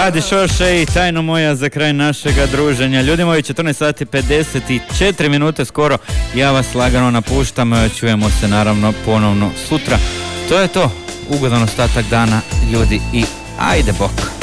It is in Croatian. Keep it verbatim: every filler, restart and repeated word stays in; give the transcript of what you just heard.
Adi Šoše i Tajno moja za kraj našega druženja. Ljudi moji, četrnaest sati pedeset četiri minute skoro. Ja vas lagano napuštam. Čujemo se naravno ponovno sutra. To je to. Ugodan ostatak dana, ljudi, i ajde bok.